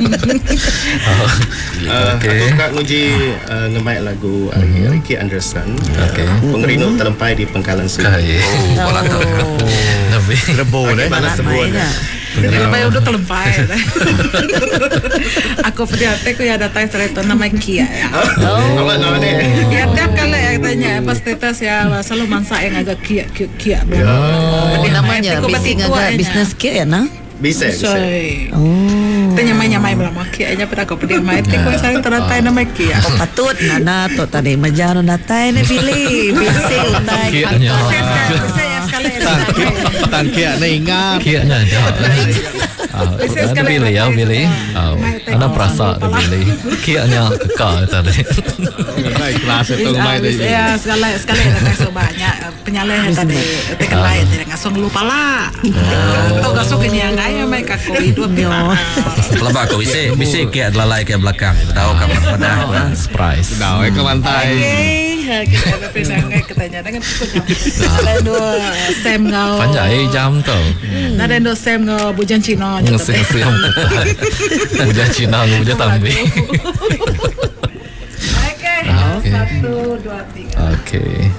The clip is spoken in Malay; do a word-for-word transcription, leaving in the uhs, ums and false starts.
oh. Uh, Okay. Aku kat nguji uh, ngemaik lagu uh, Mhm. Ricky Anderson. Okay. Uh, Pengerinu terlempai di Pengkalan Sungai. Kaya. Oh, balata. Lebih Rebo dah. Balas sebuah. Terlempai udah terlempai. Aku pergi hati aku ya datang sereto nama Kia ya. Oh. Awak nama ni. Ya tiap kali yang tanya apa status ya selalu mansa yang agak Kia Kia Kia. Oh, namanya bising agak bisnes kia ya nah. Bisa, bisa. Oh. Tanya main-main melama Kia nya pada aku pergi main teko saya terantai nama Kia. Oh, patut nana to tadi majano natai ne pilih bising utai. Kianya. Saya sekali Tangkia na ingat. Kianya aja. Ada pilih ya pilih. Anak perasa ada pilih. Kianya kekal tadi. Baik, kelas itu main tadi. Ya sekali sekali ada so banyak penyaleh tadi tekan lain tidak ngasong lupa lah. Tahu gasok ini yang gaya mereka kau hidup dia. Pelabak kau bisa bisa kia lalai kia belakang. Tahu kapan pada. Surprise. Dah, ke lantai. Kita ada pinangai ketanya dengan ada dua sem ngau. Panjai jam tu. Ada dua sem ngau bujan Cina. Ngesing-ngesing. Bujan Cina, bujan Tambi. Oke, satu dua tiga. Okay.